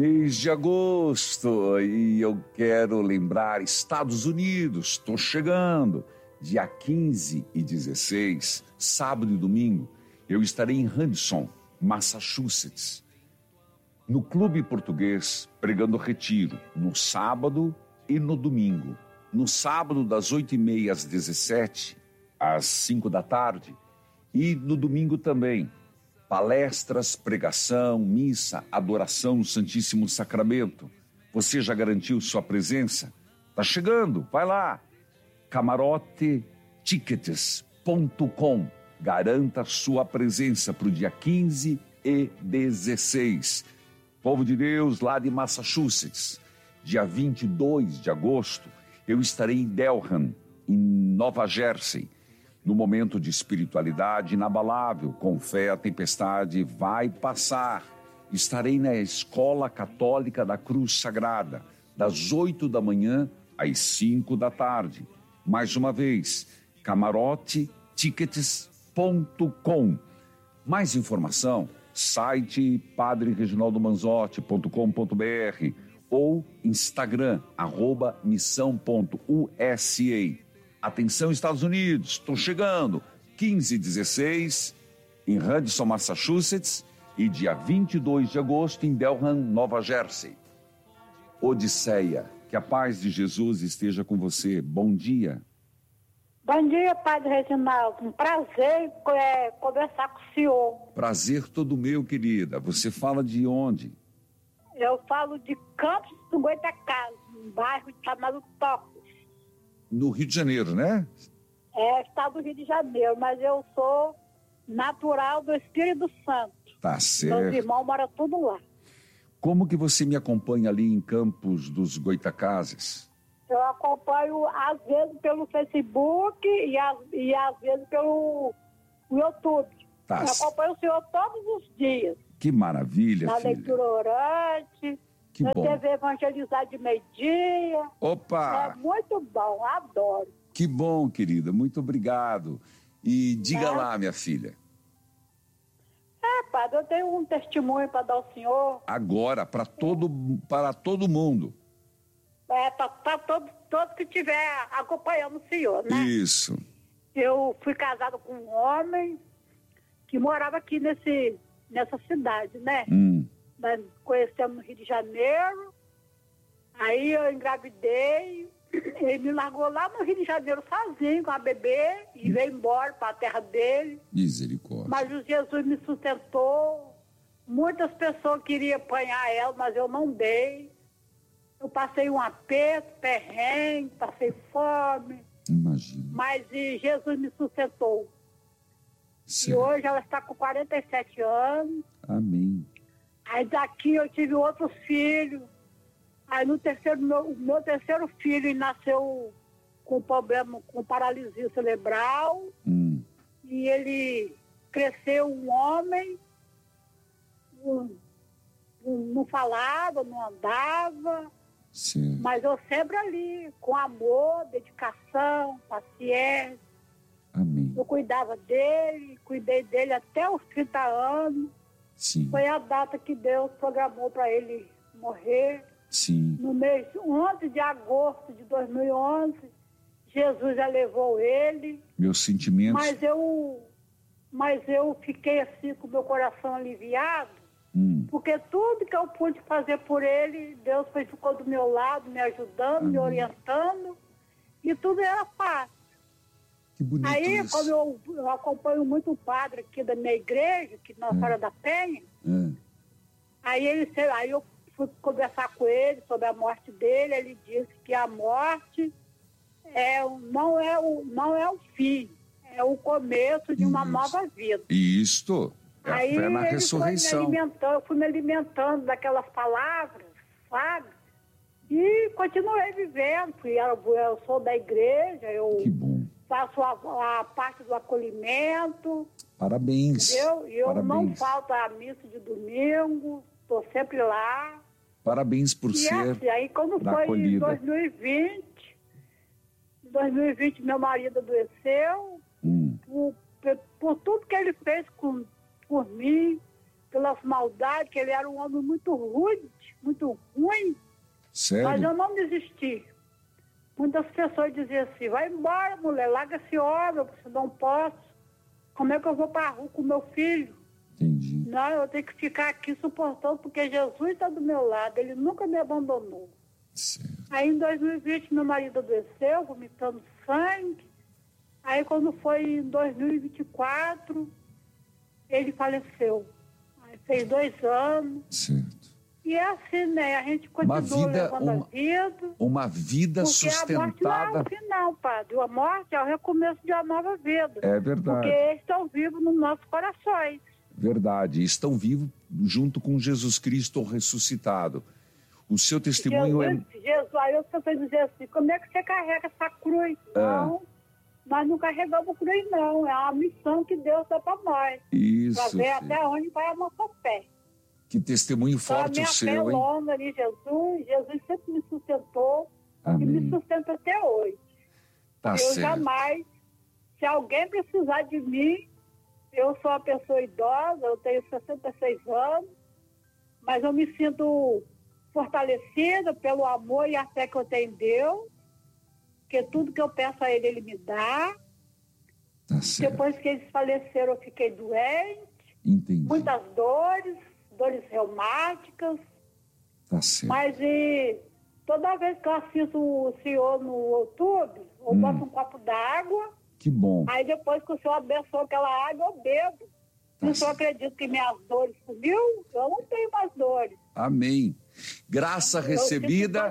Mês de agosto, e eu quero lembrar Estados Unidos, estou chegando, dia 15 e 16, sábado e domingo, eu estarei em Hudson, Massachusetts, no Clube Português, pregando retiro, no sábado e no domingo. No sábado, das 8h30 às 17h, às 5 da tarde, e no domingo também. Palestras, pregação, missa, adoração no Santíssimo Sacramento. Você já garantiu sua presença? Tá chegando, vai lá. CamaroteTickets.com. Garanta sua presença para o dia 15 e 16. Povo de Deus, lá de Massachusetts. Dia 22 de agosto, eu estarei em Delham, em Nova Jersey. No momento de espiritualidade inabalável, com fé, a tempestade vai passar. Estarei na Escola Católica da Cruz Sagrada, das 8 da manhã às 5 da tarde. Mais uma vez, CamaroteTickets.com. Mais informação, site padrereginaldomanzotti.com.br ou Instagram, @missão.usa. Atenção, Estados Unidos, estou chegando, 15 e 16, em Hudson, Massachusetts, e dia 22 de agosto em Delham, Nova Jersey. Odisseia, que a paz de Jesus esteja com você. Bom dia. Bom dia, Padre Reginaldo. Um prazer conversar com o senhor. Prazer todo meu, querida. Você fala de onde? Eu falo de Campos do Goitacazes, um bairro chamado Tocos. No Rio de Janeiro, né? É, estado do Rio de Janeiro, mas eu sou natural do Espírito Santo. Tá certo. Meus irmãos moram tudo lá. Como que você me acompanha ali em Campos dos Goitacazes? Eu acompanho, às vezes, pelo Facebook e às vezes pelo YouTube. Tá. Eu acompanho o senhor todos os dias. Que maravilha, na filha. leitura orante, Que na bom. TV Evangelizar de meio-dia. Opa! É muito bom, adoro. Que bom, querida. Muito obrigado. E diga lá, minha filha. Padre, eu tenho um testemunho para dar ao senhor. Agora, para todo mundo. Para todos que estiver acompanhando o senhor, né? Isso. Eu fui casada com um homem que morava aqui nessa cidade, né? Nós conhecemos no Rio de Janeiro, aí eu engravidei, ele me largou lá no Rio de Janeiro sozinho com a bebê e veio embora para a terra dele. Misericórdia. Mas o Jesus me sustentou, muitas pessoas queriam apanhar ela, mas eu não dei. Eu passei um aperto, perrengue, passei fome. Imagina. Mas Jesus me sustentou. Certo. E hoje ela está com 47 anos. Amém. Aí daqui eu tive outros filhos. Aí no meu terceiro filho nasceu com problema, com paralisia cerebral. E ele cresceu um homem, não falava, não andava. Sim. Mas eu sempre ali, com amor, dedicação, paciência. Amém. Eu cuidava dele, cuidei dele até os 30 anos. Sim. Foi a data que Deus programou para ele morrer. Sim. No mês 11 de agosto de 2011, Jesus já levou ele. Meus sentimentos. Mas eu fiquei assim com o meu coração aliviado. Porque tudo que eu pude fazer por ele, Deus ficou do meu lado, me ajudando, me orientando, e tudo era fácil. Que bonito. Aí, isso. como eu acompanho muito o padre aqui da minha igreja, que Nossa Senhora da Penha, aí eu fui conversar com ele sobre a morte dele, ele disse que a morte não é o fim, é o começo de uma nova vida. Isto. É a aí fé na ressurreição. Eu fui me alimentando daquelas palavras, sabe? E continuei vivendo. Eu sou da igreja, que bom. Faço a parte do acolhimento. Parabéns. Entendeu? E eu Parabéns. não falto à missa de domingo, estou sempre lá. Parabéns por e ser assim, aí quando foi acolhida. em 2020 meu marido adoeceu. Por tudo que ele fez por mim, pelas maldades, que ele era um homem muito rude, muito ruim. Sério? Mas eu não desisti. Muitas pessoas diziam assim, vai embora, mulher, larga esse homem, eu não posso. Como é que eu vou para a rua com meu filho? Entendi. Não, eu tenho que ficar aqui suportando, porque Jesus está do meu lado, ele nunca me abandonou. Certo. Aí em 2020 meu marido adoeceu, vomitando sangue. Aí quando foi em 2024, ele faleceu. Aí fez 2 anos. Certo. E é assim, né? A gente continua levando a vida. Uma vida porque sustentada. A morte não é o final, padre. A morte é o recomeço de uma nova vida. É verdade. Porque eles estão vivos nos nossos corações. Verdade. Estão vivos junto com Jesus Cristo ressuscitado. O seu testemunho Jesus, aí eu estou dizer assim, como é que você carrega essa cruz? Não, nós não carregamos cruz, não. É uma missão que Deus dá para nós. Isso. Para ver até onde vai a nossa fé. Que testemunho forte o seu, hein? A minha fé longa ali, Jesus. Jesus sempre me sustentou. Amém. E me sustenta até hoje. Tá eu certo. jamais, se alguém precisar de mim, eu sou uma pessoa idosa, eu tenho 66 anos, mas eu me sinto fortalecida pelo amor e a fé que eu tenho em Deus, porque tudo que eu peço a Ele, Ele me dá. Tá certo. Depois que eles faleceram, eu fiquei doente. Entendi. Muitas dores reumáticas. Tá certo. Mas toda vez que eu assisto o senhor no YouTube, eu boto um copo d'água. Que bom. Aí depois que o senhor abençoa aquela água, eu bebo. Se o senhor acredita que minhas dores sumiu, eu não tenho mais dores. Amém. Graça recebida,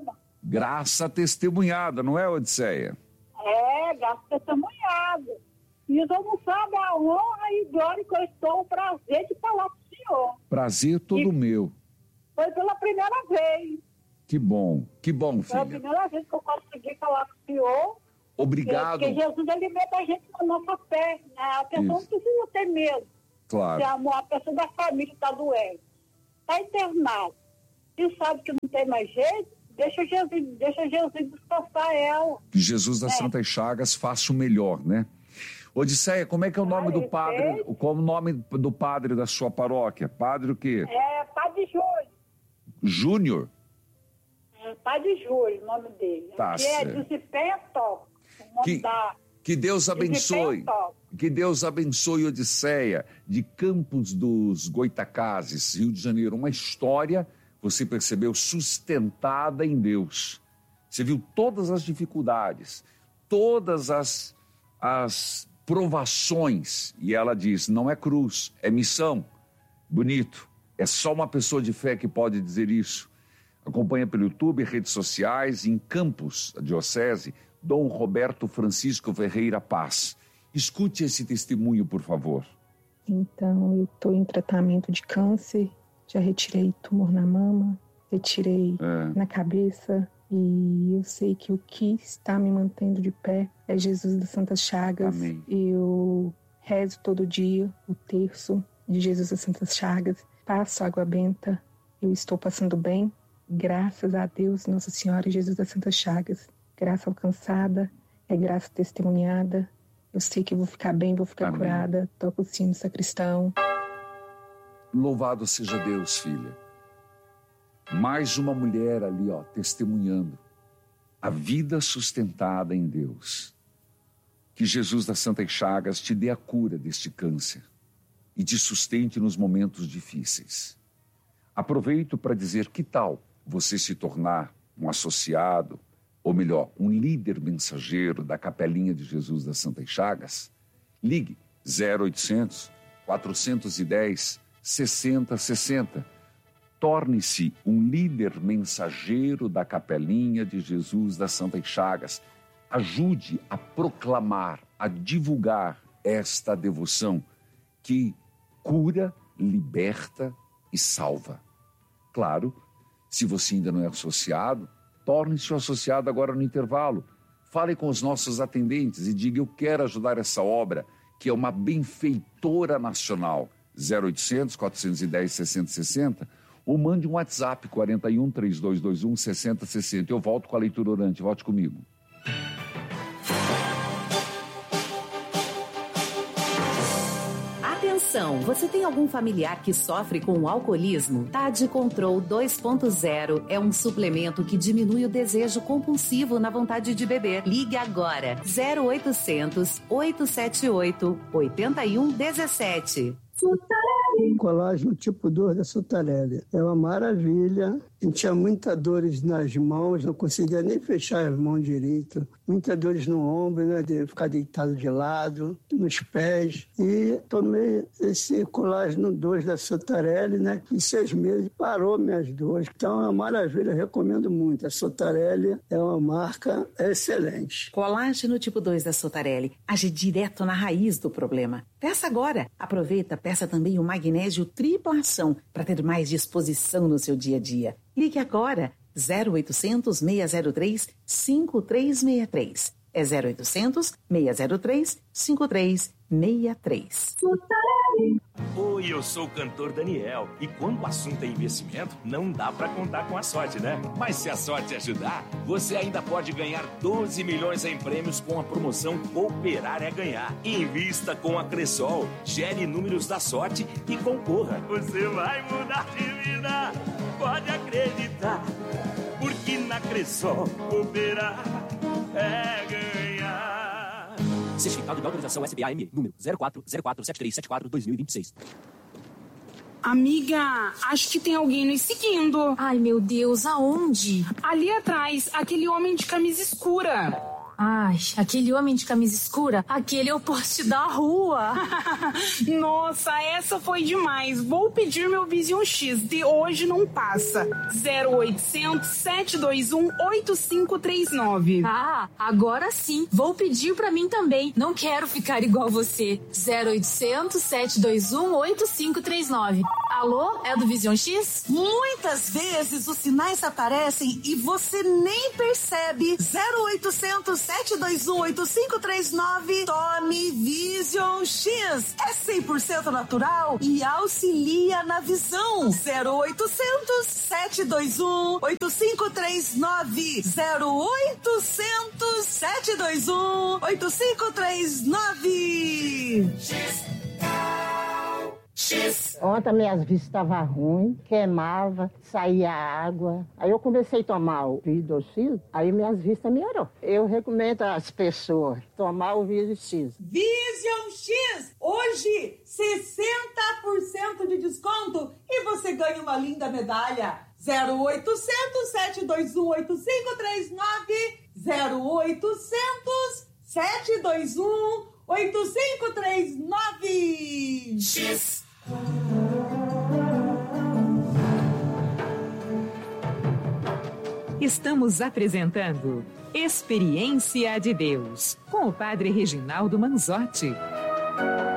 graça testemunhada, não é, Odisseia? É, graça testemunhada. E eu não sabe a honra e glória que eu estou, o prazer de falar com o senhor. Prazer todo meu. Foi pela primeira vez. Que bom, filha. Foi a primeira vez que eu consegui falar com o senhor. Obrigado. Porque Jesus alimenta a gente com a nossa fé. Né? A pessoa não precisa ter medo. Claro. Se a pessoa da família está doente, está internado, e sabe que não tem mais jeito, deixa Jesus descansar ela. Que Jesus das Santas Chagas faça o melhor, né? Odisseia, como é que é o nome do padre? Qual o nome do padre da sua paróquia? Padre o quê? É Padre Júlio. Júnior? É Padre Júlio, o nome dele. Tá certo. É Desempenho Top. Que Deus abençoe. Que Deus abençoe Odisseia, de Campos dos Goitacazes, Rio de Janeiro. Uma história, você percebeu, sustentada em Deus. Você viu todas as dificuldades, todas as provações. E ela diz, não é cruz, é missão. Bonito. É só uma pessoa de fé que pode dizer isso. Acompanha pelo YouTube, redes sociais, em Campos, a diocese, Dom Roberto Francisco Ferreira Paz. Escute esse testemunho, por favor. Então, eu estou em tratamento de câncer, já retirei tumor na mama, retirei na cabeça, e eu sei que o que está me mantendo de pé é Jesus das Santas Chagas. Amém. Eu rezo todo dia o terço de Jesus das Santas Chagas, passo água benta, eu estou passando bem, graças a Deus, Nossa Senhora e Jesus das Santas Chagas. Graça alcançada, é graça testemunhada. Eu sei que vou ficar bem, vou ficar Amém. curada. Toco o sino sacristão. Louvado seja Deus, filha. Mais uma mulher ali, ó, testemunhando a vida sustentada em Deus. Que Jesus das Santas Chagas te dê a cura deste câncer e te sustente nos momentos difíceis. Aproveito para dizer, que tal você se tornar um associado, ou melhor, um líder mensageiro da Capelinha de Jesus das Santas Chagas? Ligue 0800 410 6060. Torne-se um líder mensageiro da Capelinha de Jesus das Santas Chagas. Ajude a proclamar, a divulgar esta devoção que cura, liberta e salva. Claro, se você ainda não é associado, torne-se um associado agora no intervalo. Fale com os nossos atendentes e diga, eu quero ajudar essa obra, que é uma benfeitora nacional. 0800 410 6060, ou mande um WhatsApp 41 3221 6060. Eu volto com a leitura orante. Volte comigo. Atenção, você tem algum familiar que sofre com o alcoolismo? Tade Control 2.0 é um suplemento que diminui o desejo compulsivo na vontade de beber. Ligue agora, 0800 878 8117. Colágeno tipo 2 da Sotarelli. É uma maravilha. Eu tinha muitas dores nas mãos, não conseguia nem fechar as mãos direito. Muitas dores no ombro, né, de ficar deitado de lado, nos pés. E tomei esse colágeno 2 da Sotarelli, né? Em 6 meses parou minhas dores. Então é uma maravilha, eu recomendo muito. A Sotarelli é uma marca excelente. Colágeno tipo 2 da Sotarelli age direto na raiz do problema. Peça agora. Aproveita, peça também o magnésio tripla ação para ter mais disposição no seu dia a dia. Ligue agora, 0800 603 5363. É 0800 603 5363. Oi, eu sou o cantor Daniel. E quando o assunto é investimento, não dá pra contar com a sorte, né? Mas se a sorte ajudar, você ainda pode ganhar 12 milhões em prêmios com a promoção Cooperar é Ganhar. Invista com a Cressol, gere números da sorte e concorra. Você vai mudar de vida, pode acreditar. Porque na Cressol, cooperar é ganhar. Certificado de autorização SBAM, número 04047374-2026. Amiga, acho que tem alguém nos seguindo. Ai, meu Deus, aonde? Ali atrás, aquele homem de camisa escura. Ai, aquele homem de camisa escura, aquele é o poste da rua. Nossa, essa foi demais. Vou pedir meu Vision X, de hoje não passa. 0800 721 8539. Ah, agora sim. Vou pedir pra mim também. Não quero ficar igual você. 0800 721 8539. Alô, é do Vision X? Muitas vezes os sinais aparecem e você nem percebe. 0800 721-8539. Tome Vision X. É 100% natural e auxilia na visão. 0800 721-8539. 0800 721-8539. X. Ontem minhas vistas estavam ruins, queimava, saía água. Aí eu comecei a tomar o Vision X, aí minhas vistas melhorou. Eu recomendo às pessoas tomar o Vision X. Vision X! Hoje, 60% de desconto e você ganha uma linda medalha. 0800 721-8539. 0800 721-8539. X. Estamos apresentando Experiência de Deus, com o Padre Reginaldo Manzotti.